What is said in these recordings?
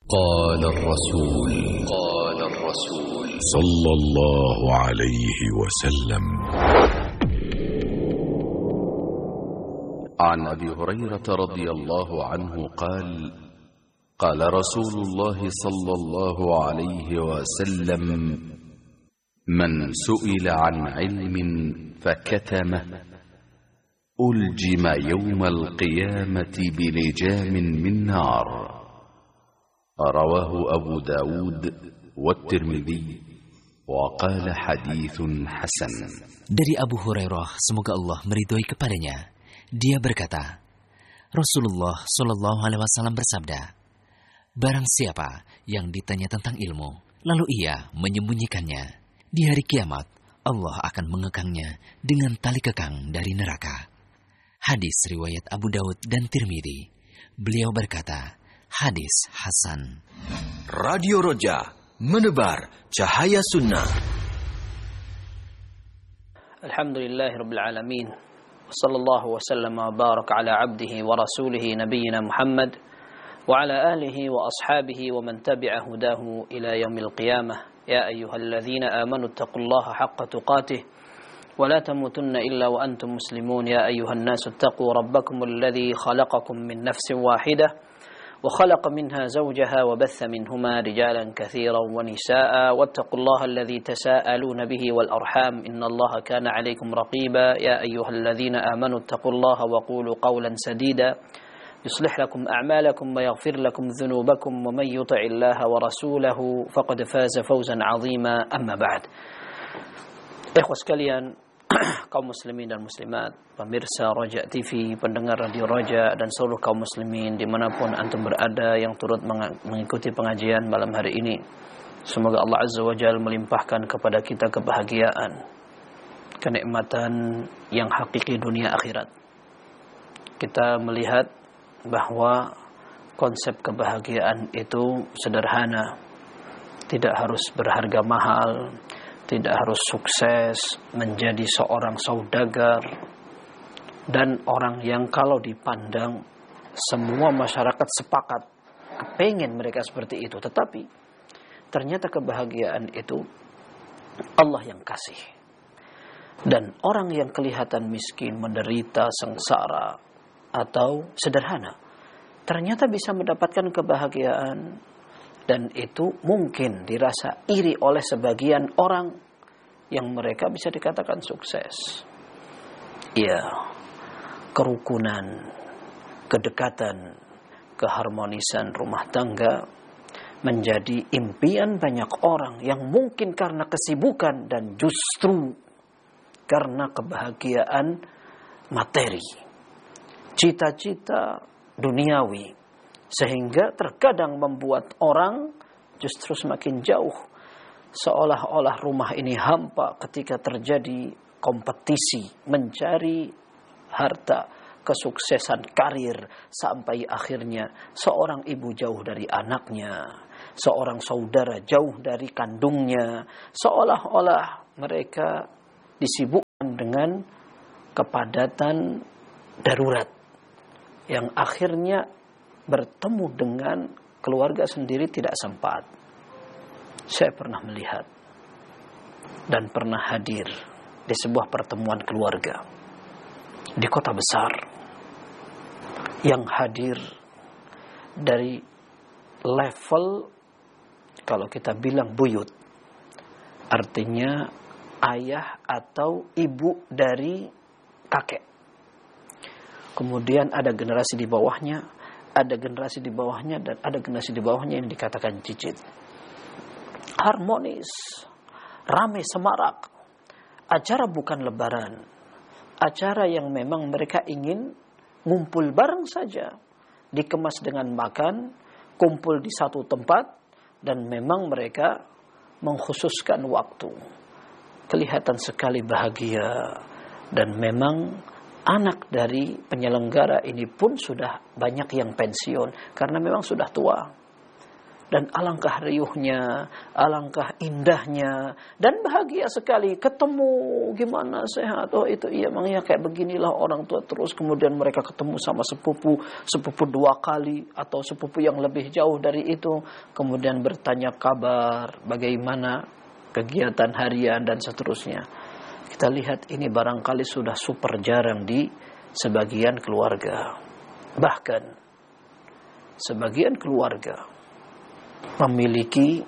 قال الرسول صلى الله عليه وسلم. عن أبي هريرة رضي الله عنه قال: قال رسول الله صلى الله عليه وسلم: من سئل عن علم فكتمه ألجم يوم القيامة بلجام من نار. رواه أبو داود والترمذي وقال حديث حسن. Dari Abu Hurairah, semoga Allah meridhoi kepadanya, dia berkata, Rasulullah Shallallahu Alaihi Wasallam bersabda, barang siapa yang ditanya tentang ilmu, lalu ia menyembunyikannya, di hari kiamat Allah akan mengekangnya dengan tali kekang dari neraka. Hadis riwayat Abu Daud dan Tirmidzi. Beliau berkata, hadis hasan. Radio Roja, menebar cahaya sunnah. Alhamdulillahirabbil alamin. Wassallallahu wasallam wa baraka ala abdihi wa rasulih nabiyyina Muhammad wa ala alihi wa ashabihi wa man tabi'a hudahu ila yaumil qiyamah. Ya ayyuhalladzina amanu taqullaha haqqa tuqatih wa la tamutunna illa wa antum muslimun. Ya ayyuhan nasu taqu rabbakumul ladzi khalaqakum min nafsin wahidah وخلق منها زوجها وبث منهما رجالا كثيرا ونساء واتقوا الله الذي تساءلون به والأرحام إن الله كان عليكم رقيبا. يا أيها الذين آمنوا اتقوا الله وقولوا قولا سديدا يصلح لكم أعمالكم ويغفر لكم ذنوبكم ومن يطع الله ورسوله فقد فاز فوزا عظيما. أما بعد, ikhwas sekalian, kaum muslimin dan muslimat, pemirsa Roja TV, pendengar radio Roja, dan seluruh kaum muslimin dimanapun antum berada yang turut mengikuti pengajian malam hari ini. Semoga Allah Azza wa Jalla melimpahkan kepada kita kebahagiaan, kenikmatan yang hakiki dunia akhirat. Kita melihat bahwa konsep kebahagiaan itu sederhana, tidak harus berharga mahal, tidak harus sukses menjadi seorang saudagar dan orang yang kalau dipandang semua masyarakat sepakat kepengen mereka seperti itu. Tetapi ternyata kebahagiaan itu Allah yang kasih. Dan orang yang kelihatan miskin, menderita, sengsara atau sederhana, ternyata bisa mendapatkan kebahagiaan. Dan itu mungkin dirasa iri oleh sebagian orang yang mereka bisa dikatakan sukses. Ya, kerukunan, kedekatan, keharmonisan rumah tangga menjadi impian banyak orang yang mungkin karena kesibukan dan justru karena kebahagiaan materi, cita-cita duniawi, sehingga terkadang membuat orang justru semakin jauh, seolah-olah rumah ini hampa ketika terjadi kompetisi mencari harta, kesuksesan karir, sampai akhirnya seorang ibu jauh dari anaknya, seorang saudara jauh dari kandungnya, seolah-olah mereka disibukkan dengan kepadatan darurat yang akhirnya bertemu dengan keluarga sendiri tidak sempat. Saya pernah melihat dan pernah hadir di sebuah pertemuan keluarga di kota besar yang hadir dari level, kalau kita bilang buyut, artinya ayah atau ibu dari kakek. Kemudian ada generasi di bawahnya, ada generasi di bawahnya, dan ada generasi di bawahnya yang dikatakan cicit. Harmonis, ramai semarak. Acara bukan lebaran. Acara yang memang mereka ingin ngumpul bareng saja. Dikemas dengan makan, kumpul di satu tempat, dan memang mereka mengkhususkan waktu. Kelihatan sekali bahagia, dan memang anak dari penyelenggara ini pun sudah banyak yang pensiun karena memang sudah tua. Dan alangkah riuhnya, alangkah indahnya, dan bahagia sekali ketemu, gimana sehat, oh itu iya makanya kayak beginilah orang tua terus. Kemudian mereka ketemu sama sepupu 2 kali atau sepupu yang lebih jauh dari itu, kemudian bertanya kabar, bagaimana kegiatan harian dan seterusnya. Kita lihat ini barangkali sudah super jarang di sebagian keluarga. Bahkan sebagian keluarga memiliki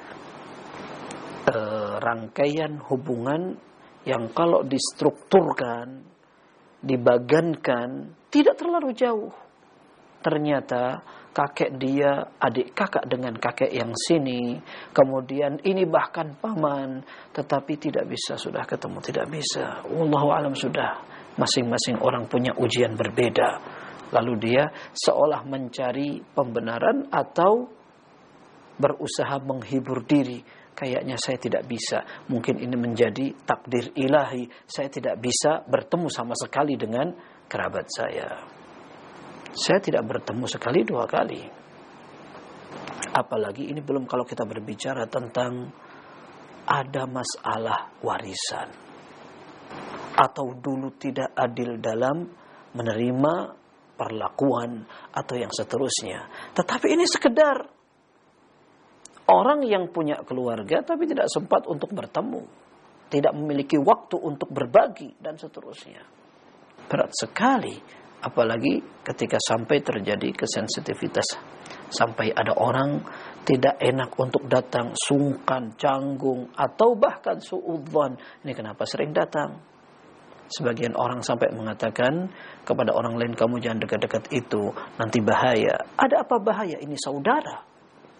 rangkaian hubungan yang kalau distrukturkan, dibagankan, tidak terlalu jauh. Ternyata kakek dia, adik kakak dengan kakek yang sini, kemudian ini bahkan paman, tetapi tidak bisa sudah ketemu, tidak bisa. Wallahu alam sudah, masing-masing orang punya ujian berbeda. Lalu dia seolah mencari pembenaran atau berusaha menghibur diri. Kayaknya saya tidak bisa. Mungkin ini menjadi takdir ilahi. Saya tidak bisa bertemu sama sekali dengan kerabat saya. Saya tidak bertemu sekali 2 kali. Apalagi ini belum kalau kita berbicara tentang ada masalah warisan. Atau dulu tidak adil dalam menerima perlakuan atau yang seterusnya. Tetapi ini sekedar orang yang punya keluarga tapi tidak sempat untuk bertemu, tidak memiliki waktu untuk berbagi dan seterusnya. Berat sekali, apalagi ketika sampai terjadi kesensitivitas, sampai ada orang tidak enak untuk datang, sungkan, canggung, atau bahkan suudzon. Ini kenapa sering datang? Sebagian orang sampai mengatakan kepada orang lain, kamu jangan dekat-dekat itu, nanti bahaya. Ada apa bahaya? Ini saudara.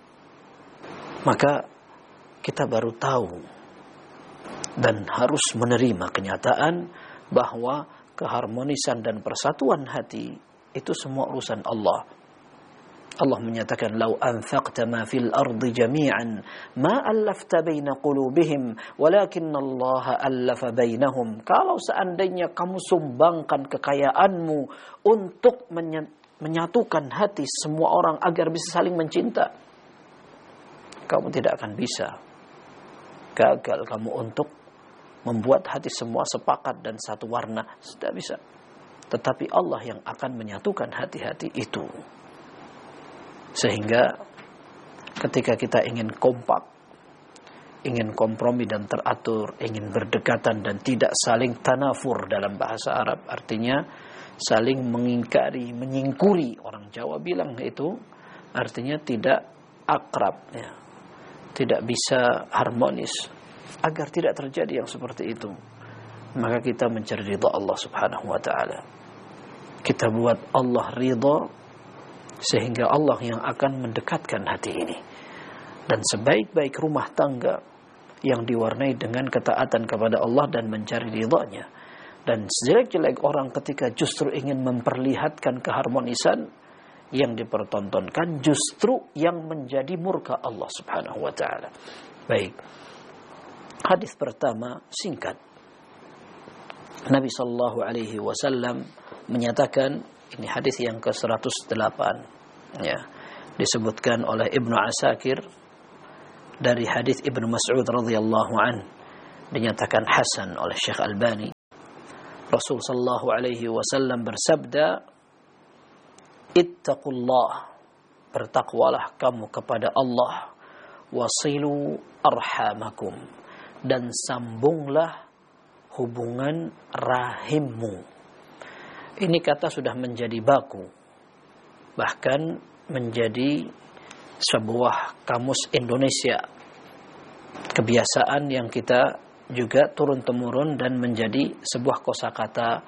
Maka kita baru tahu dan harus menerima kenyataan bahwa keharmonisan dan persatuan hati itu semua urusan Allah. Allah menyatakan, "Lau anfaqta ma fil ardi jami'an ma allafta baina qulubihim walakinnallaha allafa bainahum." Kalau seandainya kamu sumbangkan kekayaanmu untuk menyatukan hati semua orang agar bisa saling mencinta, kamu tidak akan bisa. Gagal kamu untuk membuat hati semua sepakat dan satu warna. Tidak bisa. Tetapi Allah yang akan menyatukan hati-hati itu. Sehingga ketika kita ingin kompak, ingin kompromi dan teratur, ingin berdekatan dan tidak saling tanafur dalam bahasa Arab, artinya saling mengingkari, menyingkuri. Orang Jawa bilang itu artinya tidak akrab, ya. Tidak bisa harmonis. Agar tidak terjadi yang seperti itu, maka kita mencari ridha Allah subhanahu wa ta'ala. Kita buat Allah ridha, sehingga Allah yang akan mendekatkan hati ini. Dan sebaik-baik rumah tangga yang diwarnai dengan ketaatan kepada Allah dan mencari ridhanya. Dan sejelek-jelek orang ketika justru ingin memperlihatkan keharmonisan, yang dipertontonkan justru yang menjadi murka Allah subhanahu wa ta'ala. Baik. Hadis pertama singkat. Nabi sallallahu alaihi wasallam menyatakan, ini hadis yang ke-108, ya. Disebutkan oleh Ibnu Asakir dari hadis Ibnu Mas'ud radhiyallahu an, dinyatakan hasan oleh Syekh Albani. Rasul sallallahu alaihi wasallam bersabda, "Ittaqullah, bertakwalah kamu kepada Allah, wasilu arhamakum, dan sambunglah hubungan rahimmu." Ini kata sudah menjadi baku, bahkan menjadi sebuah kamus Indonesia, kebiasaan yang kita juga turun-temurun dan menjadi sebuah kosakata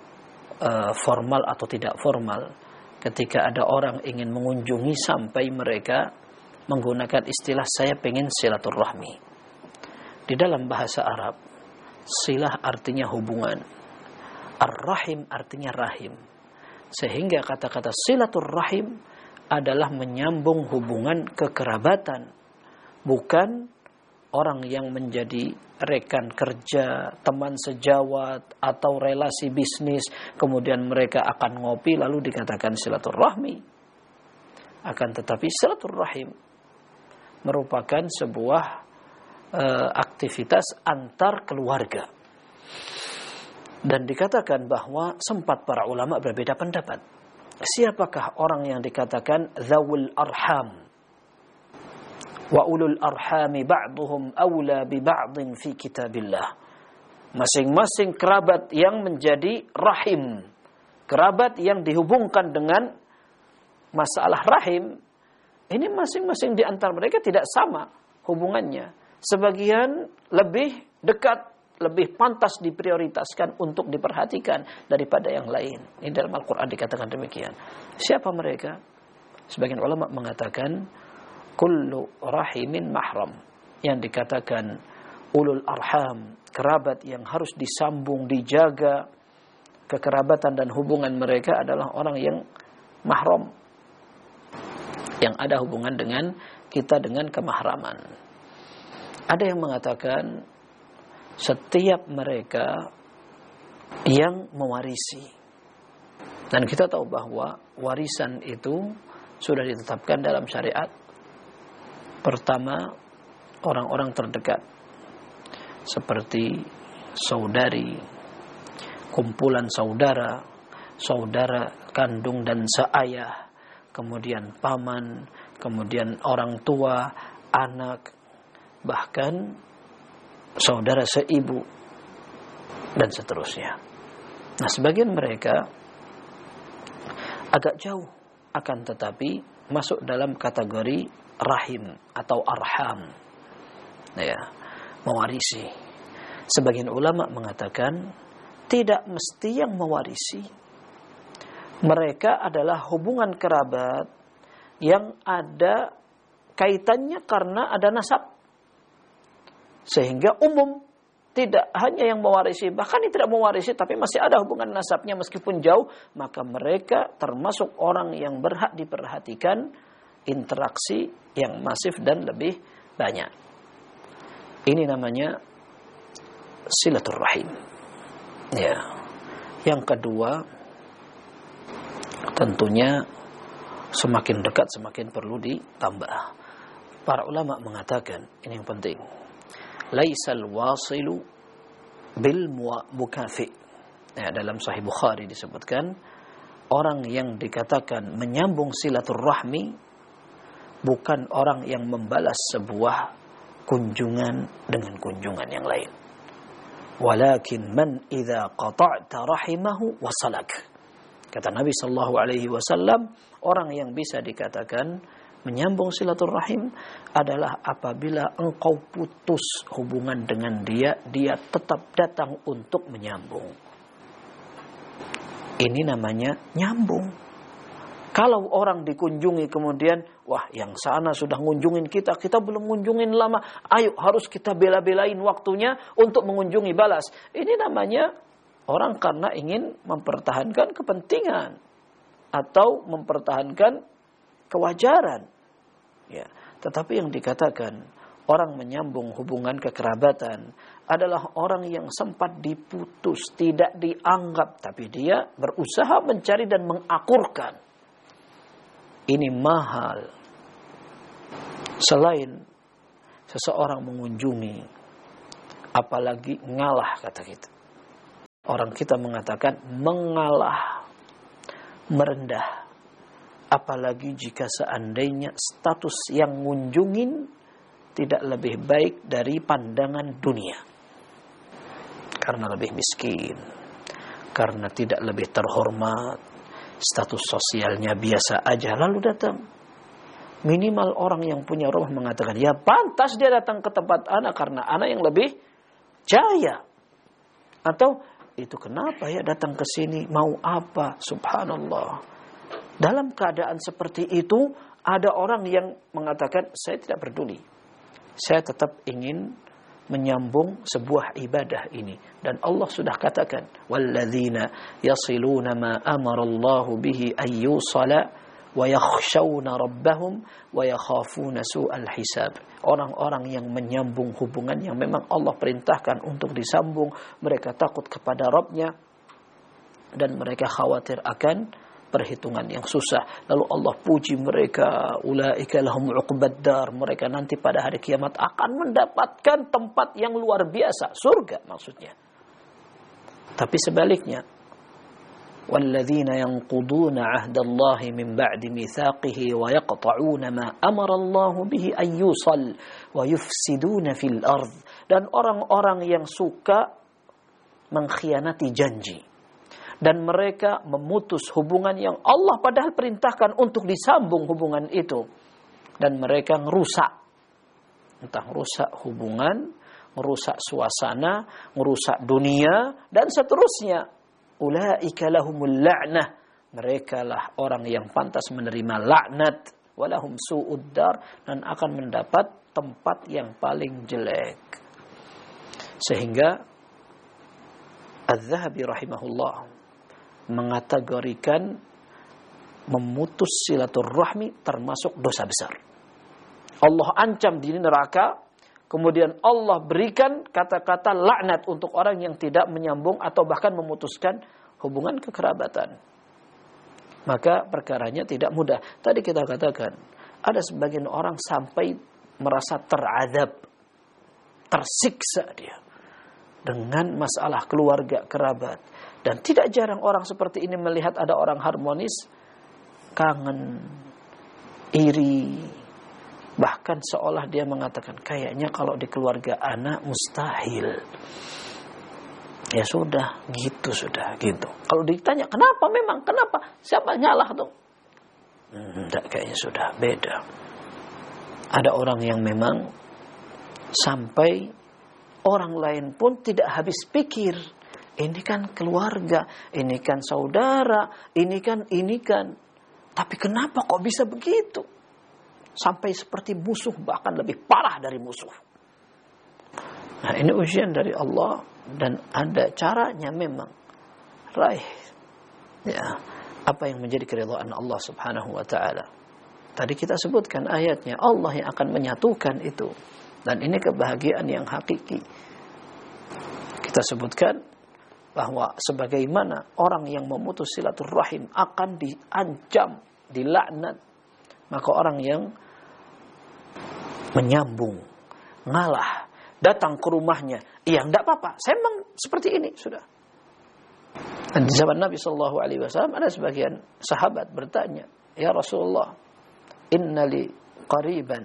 formal atau tidak formal. Ketika ada orang ingin mengunjungi sampai mereka menggunakan istilah, saya pengen silaturahmi. Di dalam bahasa Arab, silah artinya hubungan, ar-rahim artinya rahim. Sehingga kata-kata silaturahim adalah menyambung hubungan kekerabatan, bukan orang yang menjadi rekan kerja, teman sejawat, atau relasi bisnis, kemudian mereka akan ngopi lalu dikatakan silaturahmi. Akan tetapi silaturahim merupakan sebuah aktivitas antar keluarga. Dan dikatakan bahwa sempat para ulama berbeda pendapat. Siapakah orang yang dikatakan dzawul arham? Wa ulul arhami ba'duhum awla bi ba'din fi kitabillah. Masing-masing kerabat yang menjadi rahim, kerabat yang dihubungkan dengan masalah rahim, ini masing-masing di antara mereka tidak sama hubungannya. Sebagian lebih dekat, lebih pantas diprioritaskan untuk diperhatikan daripada yang lain. Ini dalam Al-Quran dikatakan demikian. Siapa mereka? Sebagian ulama mengatakan kullu rahimin mahram. Yang dikatakan ulul arham, kerabat yang harus disambung, dijaga kekerabatan dan hubungan mereka adalah orang yang mahram, yang ada hubungan dengan kita dengan kemahraman. Ada yang mengatakan setiap mereka yang mewarisi. Dan kita tahu bahwa warisan itu sudah ditetapkan dalam syariat. Pertama, orang-orang terdekat seperti saudari, kumpulan saudara, saudara kandung dan seayah, kemudian paman, kemudian orang tua, anak, bahkan saudara seibu, dan seterusnya. Nah, sebagian mereka agak jauh, akan tetapi masuk dalam kategori rahim atau arham, ya, mewarisi. Sebagian ulama mengatakan tidak mesti yang mewarisi. Mereka adalah hubungan kerabat yang ada kaitannya karena ada nasab. Sehingga umum, tidak hanya yang mewarisi, bahkan yang tidak mewarisi tapi masih ada hubungan nasabnya meskipun jauh, maka mereka termasuk orang yang berhak diperhatikan, interaksi yang masif dan lebih banyak. Ini namanya silaturrahim. Ya. Yang kedua, tentunya semakin dekat semakin perlu ditambah. Para ulama mengatakan, ini yang penting, laisal wasilu bil mukafi. Ya, dalam Sahih Bukhari disebutkan orang yang dikatakan menyambung silaturrahmi bukan orang yang membalas sebuah kunjungan dengan kunjungan yang lain. Walakin man idza qata'ta rahimahu wasalak. Kata Nabi sallallahu alaihi wasallam, orang yang bisa dikatakan menyambung silaturrahim adalah apabila engkau putus hubungan dengan dia, dia tetap datang untuk menyambung. Ini namanya nyambung. Kalau orang dikunjungi kemudian, wah yang sana sudah ngunjungin kita, kita belum ngunjungin lama, ayo harus kita bela-belain waktunya untuk mengunjungi balas. Ini namanya orang karena ingin mempertahankan kepentingan atau mempertahankan kewajaran. Ya, tetapi yang dikatakan orang menyambung hubungan kekerabatan adalah orang yang sempat diputus, tidak dianggap, tapi dia berusaha mencari dan mengakurkan. Ini mahal. Selain seseorang mengunjungi, apalagi ngalah, kata kita. Orang kita mengatakan mengalah, merendah. Apalagi jika seandainya status yang ngunjungin tidak lebih baik dari pandangan dunia. Karena lebih miskin, karena tidak lebih terhormat, status sosialnya biasa aja, lalu datang. Minimal orang yang punya rumah mengatakan, ya pantas dia datang ke tempat anak karena anak yang lebih jaya. Atau itu kenapa ya datang ke sini, mau apa? Subhanallah. Dalam keadaan seperti itu, ada orang yang mengatakan, saya tidak peduli. Saya tetap ingin menyambung sebuah ibadah ini. Dan Allah sudah katakan, walladzina yasiluna ma amarallahu bihi ayyusala wa yakhshawna rabbahum wa yakhafuna su'al hisab. Orang-orang yang menyambung hubungan yang memang Allah perintahkan untuk disambung, mereka takut kepada Rabbnya dan mereka khawatir akan perhitungan yang susah. Lalu Allah puji mereka, ulaika lahum uqbad dar, mereka nanti pada hari kiamat akan mendapatkan tempat yang luar biasa, surga maksudnya. Tapi sebaliknya, والذين ينقضون عهد الله من بعد ميثاقه ويقطعون ما أمر الله به أن يوصل ويفسدون في الأرض, dan orang-orang yang suka mengkhianati janji dan mereka memutus hubungan yang Allah padahal perintahkan untuk disambung hubungan itu, dan mereka ngerusak, entah ngerusak hubungan, ngerusak suasana, ngerusak dunia dan seterusnya. Ulaika lahumul la'nah, mereka lah orang yang pantas menerima laknat, walahum su'ud dar, dan akan mendapat tempat yang paling jelek. Sehingga Az-Zahabi rahimahullah mengategorikan memutus silaturahmi termasuk dosa besar. Allah ancam di neraka, kemudian Allah berikan kata-kata laknat untuk orang yang tidak menyambung atau bahkan memutuskan hubungan kekerabatan. Maka perkaranya tidak mudah. Tadi kita katakan, ada sebagian orang sampai merasa teradab, tersiksa dia dengan masalah keluarga, kerabat. Dan tidak jarang orang seperti ini melihat ada orang harmonis, kangen, iri, bahkan seolah dia mengatakan, kayaknya kalau di keluarga anak mustahil. Ya sudah, gitu. Kalau ditanya, kenapa memang? Kenapa? Siapa nyalah tuh? Enggak, kayaknya sudah beda. Ada orang yang memang sampai orang lain pun tidak habis pikir. Ini kan keluarga, ini kan saudara, ini kan. Tapi kenapa kok bisa begitu? Sampai seperti musuh, bahkan lebih parah dari musuh. Nah, ini ujian dari Allah, dan ada caranya memang. Raih ya, apa yang menjadi keridhaan Allah Subhanahu wa taala. Tadi kita sebutkan ayatnya, Allah yang akan menyatukan itu. Dan ini kebahagiaan yang hakiki. Kita sebutkan bahwa sebagaimana orang yang memutus silaturahim akan diancam, dilaknat, maka orang yang menyambung, ngalah, datang ke rumahnya, iya enggak apa-apa, saya memang seperti ini, sudah. Dan di zaman Nabi SAW ada sebagian sahabat bertanya, ya Rasulullah, innali qariban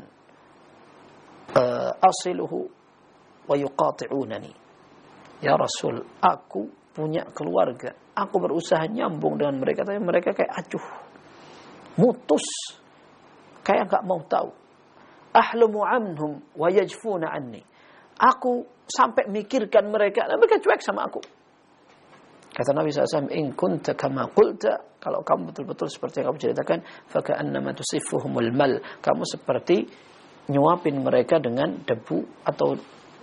asiluhu wa yuqati'unani. Ya Rasul, aku punya keluarga, aku berusaha nyambung dengan mereka, tapi mereka kayak acuh, mutus, kayak enggak mau tahu. Ahlumu anhum wa yajfuna anni. Aku sampai mikirkan mereka, dan mereka cuek sama aku. Kata Nabi SAW, in kunta kama qulta, kalau kamu betul-betul seperti yang kamu ceritakan, faka'annama tusifuhumul mal, kamu seperti nyuapin mereka dengan debu atau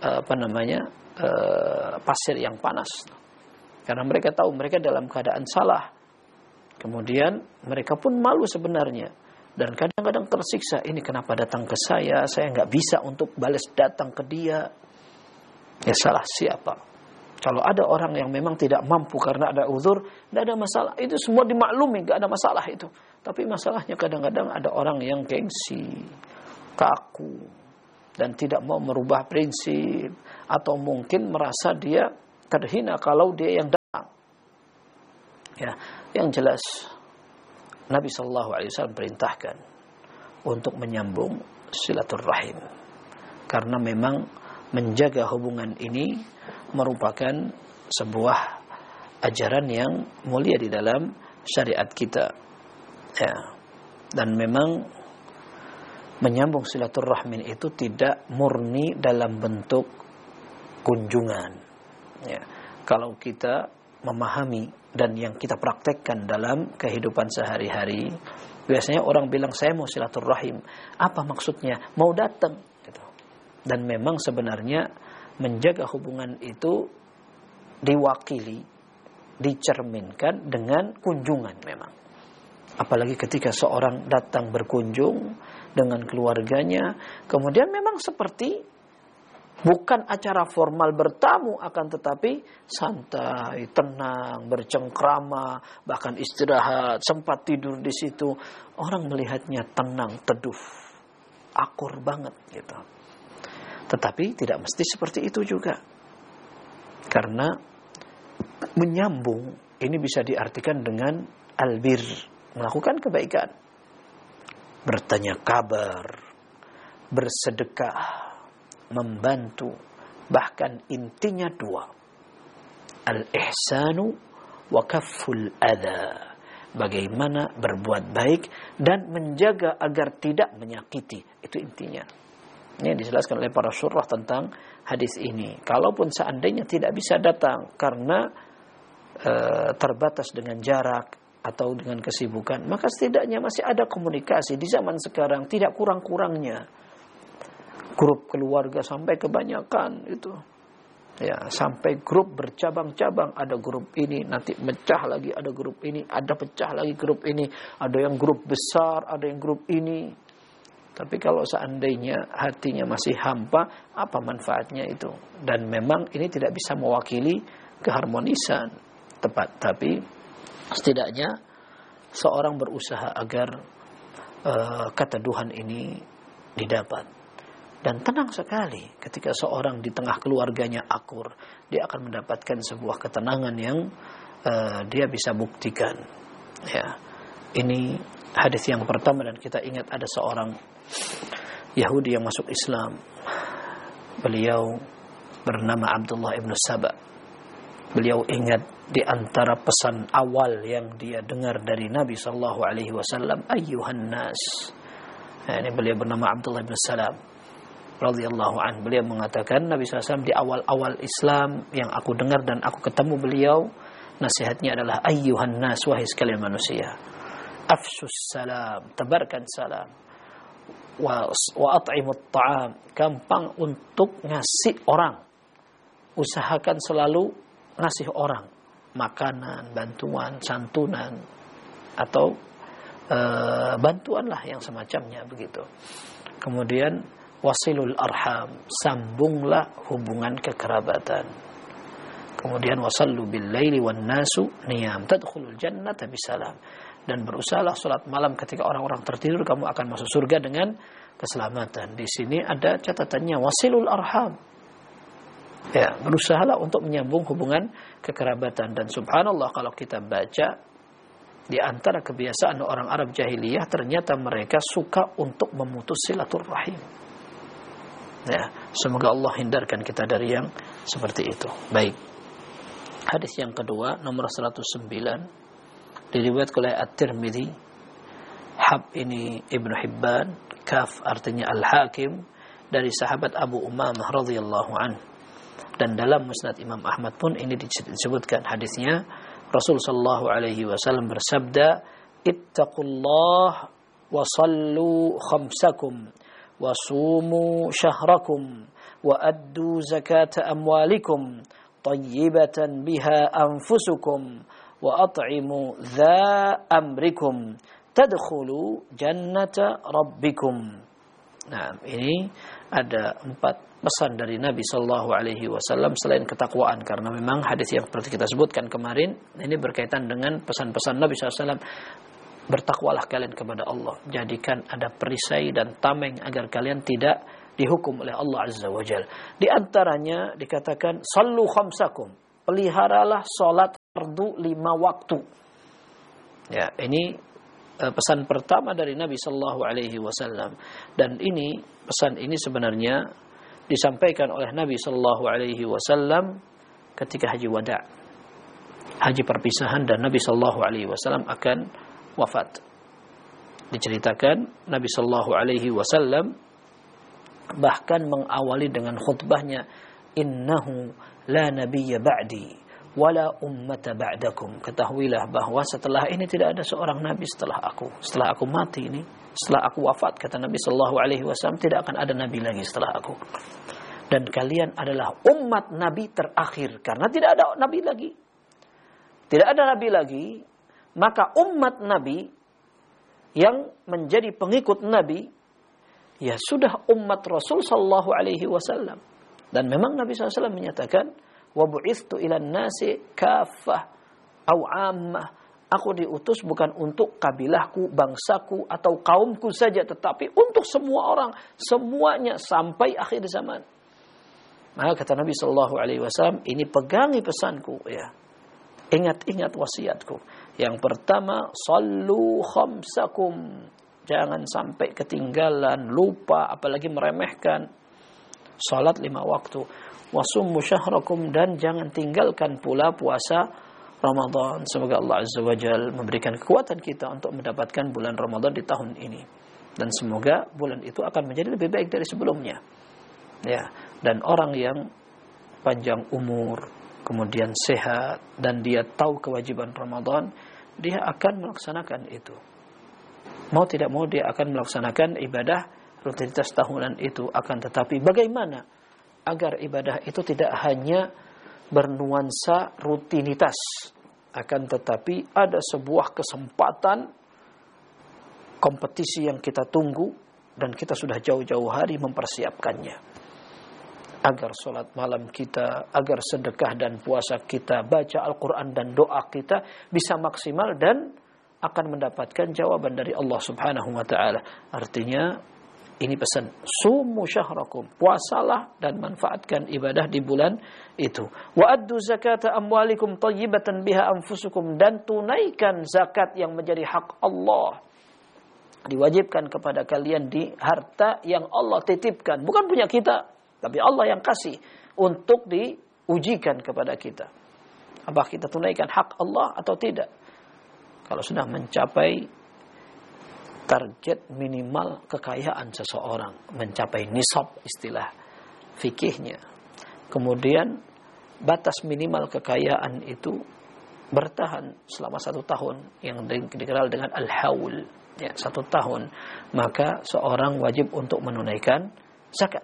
pasir yang panas. Karena mereka tahu mereka dalam keadaan salah. Kemudian mereka pun malu sebenarnya. Dan kadang-kadang tersiksa, ini kenapa datang ke saya nggak bisa untuk balas datang ke dia. Ya salah siapa? Kalau ada orang yang memang tidak mampu karena ada uzur, tidak ada masalah. Itu semua dimaklumi, nggak ada masalah itu. Tapi masalahnya kadang-kadang ada orang yang gengsi, kaku, dan tidak mau merubah prinsip. Atau mungkin merasa dia terhina kalau dia yang datang. Ya, yang jelas Nabi SAW perintahkan untuk menyambung silaturahim. Karena memang menjaga hubungan ini merupakan sebuah ajaran yang mulia di dalam syariat kita. Ya. Dan memang menyambung silaturahim itu tidak murni dalam bentuk kunjungan. Ya. Kalau kita memahami dan yang kita praktekkan dalam kehidupan sehari-hari, biasanya orang bilang saya mau silaturahim, apa maksudnya? Mau datang gitu. Dan memang sebenarnya menjaga hubungan itu diwakili, dicerminkan dengan kunjungan memang. Apalagi ketika seorang datang berkunjung dengan keluarganya, kemudian memang seperti Bukan acara formal bertamu, akan tetapi santai, tenang, bercengkrama, bahkan istirahat, sempat tidur di situ. Orang melihatnya tenang, teduh, akur banget gitu. Tetapi tidak mesti seperti itu juga. Karena menyambung ini bisa diartikan dengan albir, melakukan kebaikan, bertanya kabar, bersedekah, membantu, bahkan intinya dua, al-ihsanu wa kafful adha, bagaimana berbuat baik dan menjaga agar tidak menyakiti, itu intinya. Ini dijelaskan oleh para syurah tentang hadis ini. Kalaupun seandainya tidak bisa datang karena terbatas dengan jarak atau dengan kesibukan, maka setidaknya masih ada komunikasi. Di zaman sekarang tidak kurang-kurangnya grup keluarga sampai kebanyakan itu. Ya, sampai grup bercabang-cabang, ada grup ini, nanti pecah lagi ada grup ini, ada pecah lagi grup ini, ada yang grup besar, ada yang grup ini. Tapi kalau seandainya hatinya masih hampa, apa manfaatnya itu? Dan memang ini tidak bisa mewakili keharmonisan tepat, tapi setidaknya seorang berusaha agar keteduhan ini didapat. Dan tenang sekali ketika seorang di tengah keluarganya akur, dia akan mendapatkan sebuah ketenangan yang dia bisa buktikan. Ya, ini hadis yang pertama, dan kita ingat ada seorang Yahudi yang masuk Islam. Beliau bernama Abdullah ibn Saba. Beliau ingat di antara pesan awal yang dia dengar dari Nabi sallallahu alaihi wasallam, ayyuhan nas. Nah, ini beliau bernama Abdullah ibn Salam radhiyallahu an. Beliau mengatakan, Nabi SAW di awal-awal Islam yang aku dengar dan aku ketemu beliau, nasihatnya adalah ayyuhan nas, wahai sekalian manusia, afsus salam, tebarkan salam, wa at'imut ta'am, gampang untuk ngasih orang, usahakan selalu ngasih orang makanan, bantuan, santunan, atau bantuanlah yang semacamnya begitu. Kemudian wasilul arham, sambunglah hubungan kekerabatan. Kemudian wasallu bil laili wan nasu niyam tadkhulul jannata bisalam, dan berusahalah salat malam ketika orang-orang tertidur, kamu akan masuk surga dengan keselamatan. Di sini ada catatannya wasilul arham. Ya, berusahalah untuk menyambung hubungan kekerabatan. Dan subhanallah, kalau kita baca di antara kebiasaan orang Arab jahiliyah, ternyata mereka suka untuk memutus silaturrahim. Ya, semoga Allah hindarkan kita dari yang seperti itu. Baik. Hadis yang kedua, nomor 109, diriwayatkan oleh At-Tirmidzi, Hab ini Ibnu Hibban, Kaf artinya Al-Hakim, dari sahabat Abu Umamah radhiyallahu anhu. Dan dalam Musnad Imam Ahmad pun ini disebutkan hadisnya. Rasul sallallahu alaihi wasallam bersabda, ittaqullah wa sallu khamsakum wa sumu syahrakum wa addu zakata amwalikum tayyibatan biha anfusukum wa at'imu dha amrikum tadkhulu jannata rabbikum. Nah, ini ada 4 pesan dari Nabi sallallahu alaihi wasallam selain ketakwaan, karena memang hadis yang seperti kita sebutkan kemarin ini berkaitan dengan pesan-pesan Nabi sallallahu alaihi wasallam. Bertakwalah kalian kepada Allah, jadikan ada perisai dan tameng agar kalian tidak dihukum oleh Allah Azza wa Jalla. Di antaranya dikatakan sallu khamsakum, peliharalah salat fardu 5 waktu. Ya, ini pesan pertama dari Nabi sallallahu alaihi wasallam, dan ini pesan ini sebenarnya disampaikan oleh Nabi sallallahu alaihi wasallam ketika haji wada', haji perpisahan, dan Nabi sallallahu alaihi wasallam akan wafat. Diceritakan Nabi sallallahu alaihi wasallam bahkan mengawali dengan khutbahnya, innahu la nabiyya ba'di wala ummata ba'dakum. Ketahuilah bahwa setelah ini tidak ada seorang nabi setelah aku. Setelah aku mati ini, setelah aku wafat, kata Nabi sallallahu alaihi wasallam, tidak akan ada nabi lagi setelah aku. Dan kalian adalah umat nabi terakhir, karena tidak ada nabi lagi. Tidak ada nabi lagi, maka umat nabi yang menjadi pengikut nabi, ya sudah umat Rasul sallallahu alaihi wasallam. Dan memang Nabi SAW menyatakan, wa bu'ithtu ilan nasi kaffah au ammah. Aku diutus bukan untuk kabilahku, bangsaku, atau kaumku saja, tetapi untuk semua orang, semuanya sampai akhir zaman. Maka kata Nabi SAW, ini pegangi pesanku, ya. Ingat-ingat wasiatku. Yang pertama, sallu khamsakum. Jangan sampai ketinggalan, lupa, apalagi meremehkan salat 5 waktu. Wasummu syahrakum, dan jangan tinggalkan pula puasa Ramadan. Semoga Allah Azza wa Jalla memberikan kekuatan kita untuk mendapatkan bulan Ramadan di tahun ini. Dan semoga bulan itu akan menjadi lebih baik dari sebelumnya. Ya, dan orang yang panjang umur, kemudian sehat, dan dia tahu kewajiban Ramadan, dia akan melaksanakan itu. Mau tidak mau dia akan melaksanakan ibadah rutinitas tahunan itu. Akan tetapi bagaimana agar ibadah itu tidak hanya bernuansa rutinitas, akan tetapi ada sebuah kesempatan kompetisi yang kita tunggu dan kita sudah jauh-jauh hari mempersiapkannya. Agar sholat malam kita, agar sedekah dan puasa kita, baca Al-Quran dan doa kita bisa maksimal dan akan mendapatkan jawaban dari Allah Subhanahu wa ta'ala. Artinya ini pesan, sumu syahrakum, puasalah dan manfaatkan ibadah di bulan itu. Wa addu zakata amwalikum tayyibatan biha anfusukum, dan tunaikan zakat yang menjadi hak Allah. Diwajibkan kepada kalian di harta yang Allah titipkan, bukan punya kita, tapi Allah yang kasih untuk diujikan kepada kita. Apakah kita tunaikan hak Allah atau tidak? Kalau sudah mencapai target minimal kekayaan seseorang, mencapai nisab istilah fikihnya. Kemudian batas minimal kekayaan itu bertahan selama 1 tahun, yang dikenal dengan al-haul, ya, 1 tahun, maka seorang wajib untuk menunaikan zakat.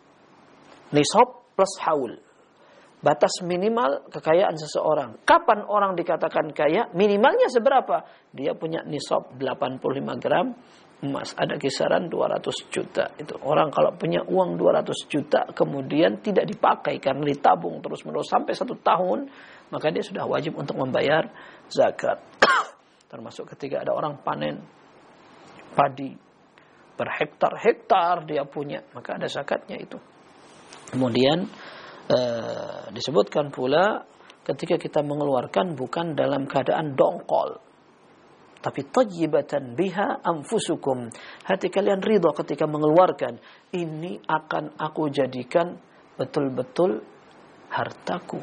Nisab plus haul. Batas minimal kekayaan seseorang. Kapan orang dikatakan kaya? Minimalnya seberapa? Dia punya nisab 85 gram emas. Ada kisaran 200 juta. Itu orang kalau punya uang 200 juta kemudian tidak dipakai karena ditabung terus-menerus sampai 1 tahun, maka dia sudah wajib untuk membayar zakat. Termasuk ketika ada orang panen padi berhektar-hektar dia punya, maka ada zakatnya itu. Kemudian disebutkan pula ketika kita mengeluarkan bukan dalam keadaan dongkol, tapi tayyibatan biha anfusukum, hati kalian ridha ketika mengeluarkan, ini akan aku jadikan betul-betul hartaku.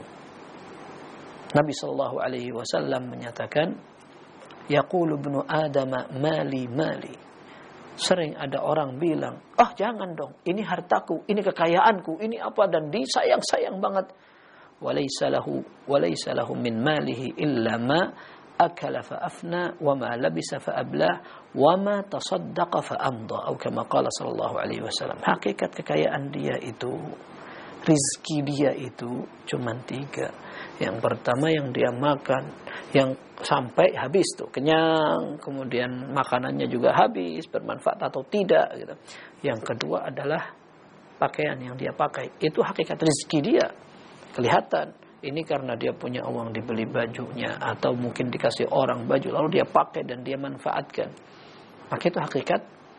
Nabi sallallahu alaihi wasallam menyatakan, yaqulu ibnu Adam mali mali. Sering ada orang bilang, jangan dong, ini hartaku, ini kekayaanku, ini apa, dan disayang-sayang banget. Walaysa lahu min malihi illa ma akala fa afna wa ma labisa fa ablah wa ma tasaddaqa fa amda, atau kama qala sallallahu alaihi wasallam. Hakikat kekayaan dia itu, rizki dia itu cuma 3. Yang pertama yang dia makan, yang sampai habis tuh, kenyang, kemudian makanannya juga habis, bermanfaat atau tidak gitu. Yang kedua adalah pakaian yang dia pakai. Itu hakikat rezeki dia. Kelihatan. Ini karena dia punya uang dibeli bajunya, atau mungkin dikasih orang baju lalu dia pakai dan dia manfaatkan. Maka itu hakikat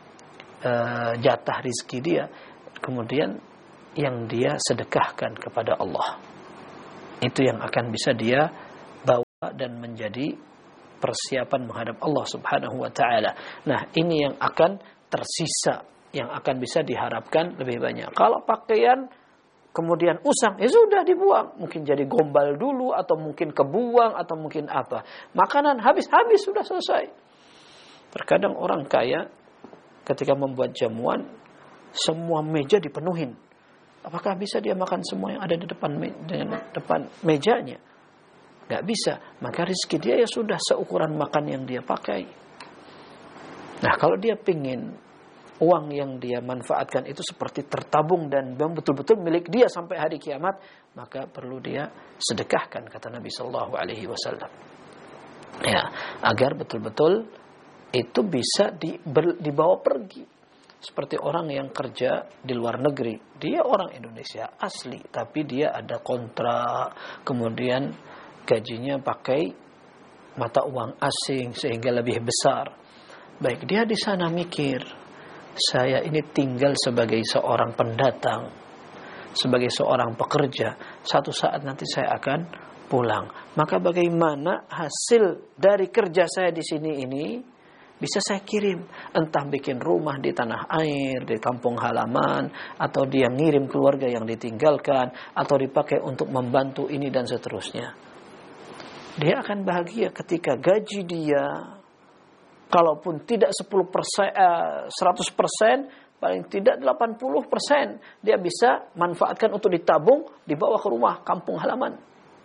jatah rezeki dia. Kemudian yang dia sedekahkan kepada Allah. Itu yang akan bisa dia bawa dan menjadi persiapan menghadap Allah Subhanahu wa ta'ala. Nah, ini yang akan tersisa, yang akan bisa diharapkan lebih banyak. Kalau pakaian kemudian usang, ya sudah dibuang. Mungkin jadi gombal dulu, atau mungkin kebuang, atau mungkin apa. Makanan habis-habis, sudah selesai. Terkadang orang kaya ketika membuat jamuan, semua meja dipenuhin. Apakah bisa dia makan semua yang ada di depan mejanya? Gak bisa. Maka rezeki dia ya sudah seukuran makan yang dia pakai. Nah, kalau dia pingin uang yang dia manfaatkan itu seperti tertabung dan betul-betul milik dia sampai hari kiamat, maka perlu dia sedekahkan, kata Nabi sallallahu alaihi wasallam. Ya, agar betul-betul itu bisa dibawa pergi. seperti orang yang kerja di luar negeri. Dia orang Indonesia asli, tapi dia ada kontrak, kemudian gajinya pakai mata uang asing sehingga lebih besar. Baik, dia di sana mikir, saya ini tinggal sebagai seorang pendatang, sebagai seorang pekerja. Satu saat nanti saya akan pulang. Maka bagaimana hasil dari kerja saya di sini ini bisa saya kirim, entah bikin rumah di tanah air, di kampung halaman, atau dia ngirim keluarga yang ditinggalkan, atau dipakai untuk membantu ini dan seterusnya. Dia akan bahagia ketika gaji dia, kalaupun tidak 100%, paling tidak 80%, dia bisa manfaatkan untuk ditabung, dibawa ke rumah, kampung halaman.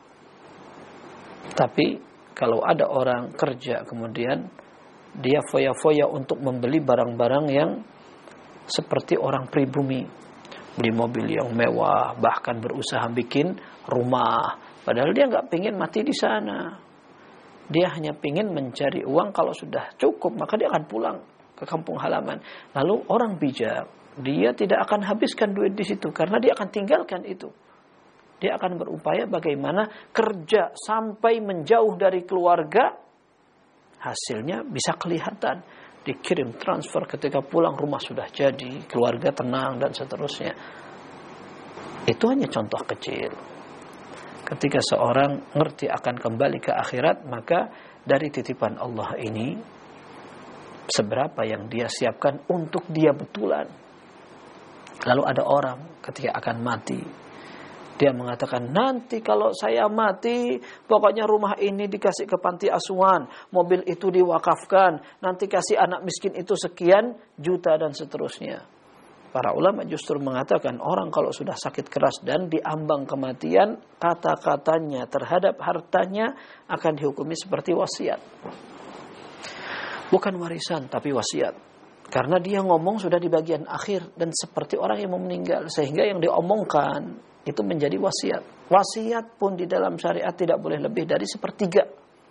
Tapi kalau ada orang kerja kemudian dia foya-foya untuk membeli barang-barang yang seperti orang pribumi, beli mobil yang mewah, bahkan berusaha bikin rumah, padahal dia nggak pengen mati di sana. Dia hanya pengen mencari uang, kalau sudah cukup maka dia akan pulang ke kampung halaman. Lalu orang bijak, dia tidak akan habiskan duit di situ karena dia akan tinggalkan itu. Dia akan berupaya bagaimana kerja sampai menjauh dari keluarga, hasilnya bisa kelihatan. Dikirim transfer, ketika pulang rumah sudah jadi, keluarga tenang dan seterusnya. Itu hanya contoh kecil. Ketika seorang ngerti akan kembali ke akhirat, maka dari titipan Allah ini, seberapa yang dia siapkan untuk dia betulan. Lalu ada orang ketika akan mati, dia mengatakan, nanti kalau saya mati, pokoknya rumah ini dikasih ke panti asuhan, mobil itu diwakafkan, nanti kasih anak miskin itu sekian juta dan seterusnya. Para ulama justru mengatakan, orang kalau sudah sakit keras dan diambang kematian, kata-katanya terhadap hartanya akan dihukumi seperti wasiat. Bukan warisan, tapi wasiat. Karena dia ngomong sudah di bagian akhir dan seperti orang yang mau meninggal, sehingga yang diomongkan itu menjadi wasiat. Wasiat pun di dalam syariat tidak boleh lebih dari 1/3.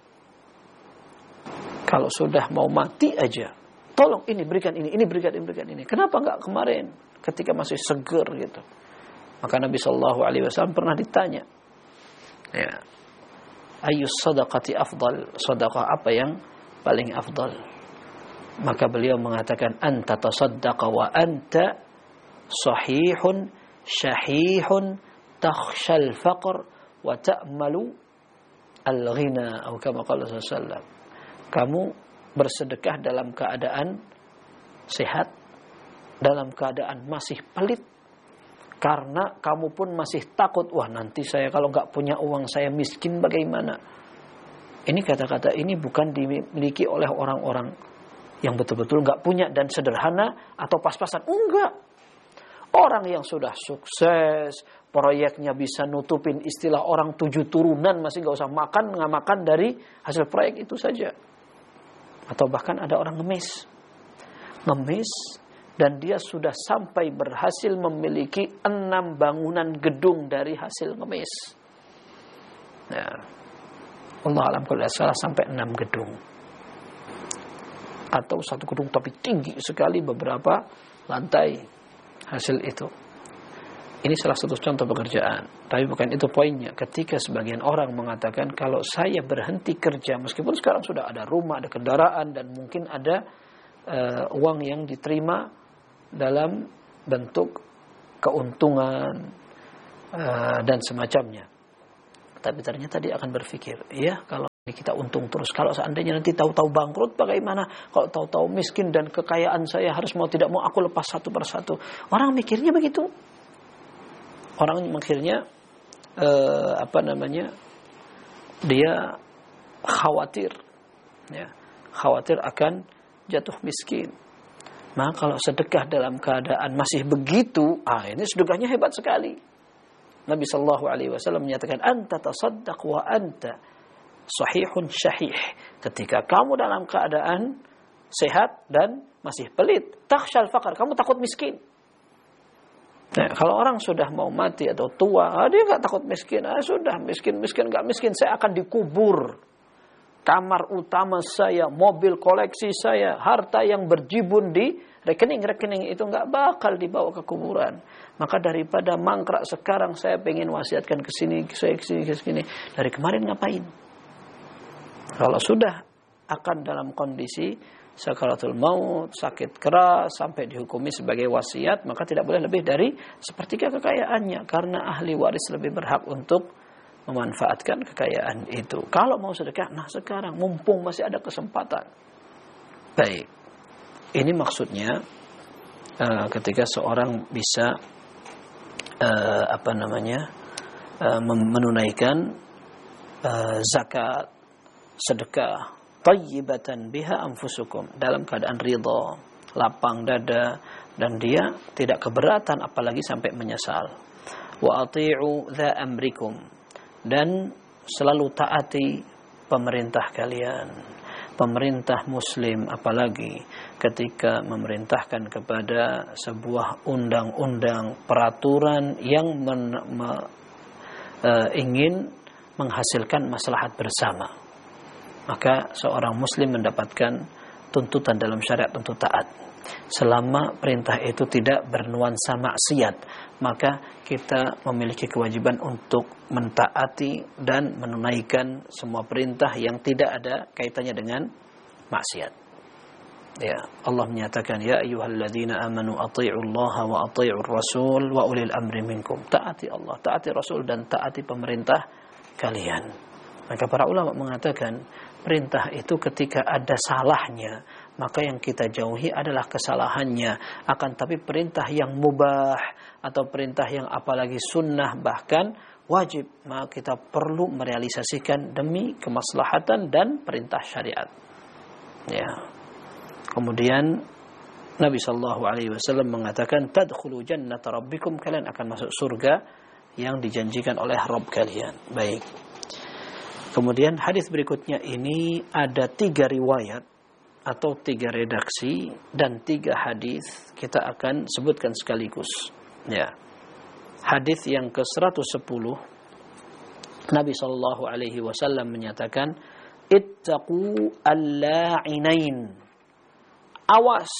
Kalau sudah mau mati aja, tolong ini berikan ini berikan ini. Kenapa enggak kemarin ketika masih seger gitu? Maka Nabi SAW pernah ditanya, ya, ayyus sadaqati afdal, sedekah apa yang paling afdal? Maka beliau mengatakan, anta tasaddaqa wa anta sahihun syahihun takhshal faqr wa ta'malu al-ghina, atau kama qala sallallahu. Kamu bersedekah dalam keadaan sehat, dalam keadaan masih pelit, karena kamu pun masih takut, wah nanti saya kalau enggak punya uang saya miskin bagaimana. Ini kata-kata ini bukan dimiliki oleh orang-orang yang betul-betul enggak punya dan sederhana atau pas-pasan, enggak. Orang yang sudah sukses, proyeknya bisa nutupin istilah orang 7 turunan, masih gak usah makan dari hasil proyek itu saja. Atau bahkan ada orang ngemis dan dia sudah sampai berhasil memiliki 6 bangunan gedung dari hasil ngemis. Nah, Allah alam kalau salah sampai 6 gedung. Atau satu gedung tapi tinggi sekali, beberapa lantai. Hasil itu. Ini salah satu contoh pekerjaan. Tapi bukan itu poinnya. Ketika sebagian orang mengatakan, kalau saya berhenti kerja, meskipun sekarang sudah ada rumah, ada kendaraan, dan mungkin ada uang yang diterima dalam bentuk keuntungan dan semacamnya. Tapi ternyata dia akan berpikir, ya kalau kita untung terus, kalau seandainya nanti tahu-tahu bangkrut bagaimana? Kalau tahu-tahu miskin dan kekayaan saya harus mau tidak mau aku lepas satu persatu. Orang mikirnya begitu. Orang mikirnya dia khawatir, ya, khawatir akan jatuh miskin. Nah, kalau sedekah dalam keadaan masih begitu, ini sedekahnya hebat sekali. Nabi sallallahu alaihi wasallam menyatakan, anta tasaddaq wa anta sahihun syahih. Ketika kamu dalam keadaan sehat dan masih pelit, takhshal faqr, kamu takut miskin. Nah, kalau orang sudah mau mati atau tua, dia enggak takut miskin. Sudah miskin enggak miskin, saya akan dikubur. kamar utama saya, mobil koleksi saya, harta yang berjibun di rekening-rekening itu nggak bakal dibawa ke kuburan. Maka daripada mangkrak sekarang saya pengen wasiatkan ke sini, saya ke sini. Dari kemarin ngapain? Kalau sudah akan dalam kondisi sakaratul maut, sakit keras, sampai dihukumi sebagai wasiat, maka tidak boleh lebih dari sepertiga kekayaannya. Karena ahli waris lebih berhak untuk memanfaatkan kekayaan itu. Kalau mau sedekah, nah sekarang mumpung masih ada kesempatan. Baik. Ini maksudnya ketika seorang bisa menunaikan zakat, sedekah, tayyibatan biha anfusukum, dalam keadaan ridha, lapang dada, dan dia tidak keberatan apalagi sampai menyesal. Wa ati'u dha amrikum, dan selalu taati pemerintah kalian. Pemerintah muslim apalagi ketika memerintahkan kepada sebuah undang-undang, peraturan yang ingin menghasilkan maslahat bersama, maka seorang muslim mendapatkan tuntutan dalam syariat untuk taat. Selama perintah itu tidak bernuansa maksiat, maka kita memiliki kewajiban untuk mentaati dan menunaikan semua perintah yang tidak ada kaitannya dengan maksiat. Ya, Allah menyatakan, ya ayyuhalladzina amanu athi'ullaha wa athi'ur rasul wa ulil amri minkum. Taati Allah, taati Rasul, dan taati pemerintah kalian. Maka para ulama mengatakan perintah itu ketika ada salahnya, maka yang kita jauhi adalah kesalahannya. Akan tapi perintah yang mubah atau perintah yang apalagi sunnah bahkan wajib, maka kita perlu merealisasikan demi kemaslahatan dan perintah syariat. Ya. Kemudian Nabi SAW mengatakan, tadkhulu jannata rabbikum, kalian akan masuk surga yang dijanjikan oleh Rabb kalian. Baik. Kemudian hadis berikutnya ini ada 3 riwayat atau 3 redaksi dan 3 hadis kita akan sebutkan sekaligus. Ya. Hadis yang ke-110, Nabi SAW menyatakan, ittaqu al-la'inain. Awas,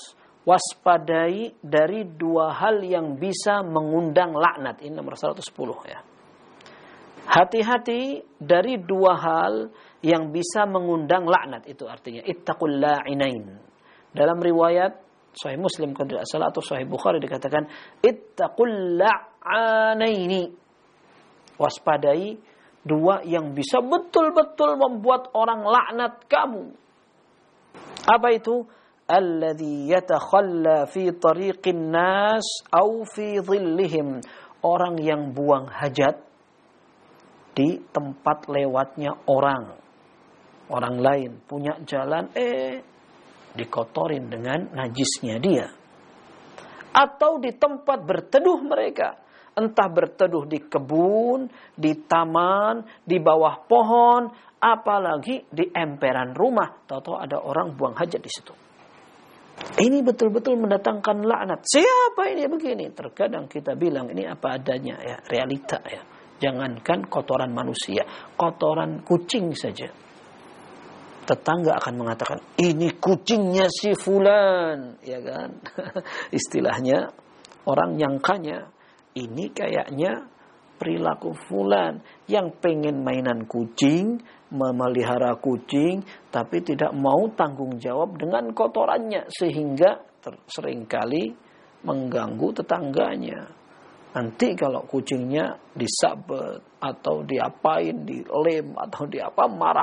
waspadai dari 2 hal yang bisa mengundang laknat. Ini nomor 110 ya. Hati-hati dari 2 hal yang bisa mengundang laknat. Itu artinya ittaqul la'inain. Dalam riwayat Sahih Muslim kalau tidak salah atau Sahih Bukhari dikatakan ittaqul la'anaini. Waspadai 2 yang bisa betul-betul membuat orang laknat kamu. Apa itu? Alladzi yatakhalla fi tariqin nas au fi dhillihim. Orang yang buang hajat di tempat lewatnya orang lain punya jalan, dikotorin dengan najisnya dia. Atau di tempat berteduh mereka, entah berteduh di kebun, di taman, di bawah pohon, apalagi di emperan rumah, tahu-tahu ada orang buang hajat di situ. Ini betul-betul mendatangkan laknat. Siapa ini begini? Terkadang kita bilang ini apa adanya ya, realita ya. Jangankan kotoran manusia, kotoran kucing saja. Tetangga akan mengatakan, ini kucingnya si fulan, ya kan? Istilahnya orang nyangkanya, ini kayaknya perilaku fulan yang pengen mainan kucing, memelihara kucing, tapi tidak mau tanggung jawab dengan kotorannya, sehingga seringkali mengganggu tetangganya. Nanti kalau kucingnya disabet atau diapain, dilem atau diapa, marah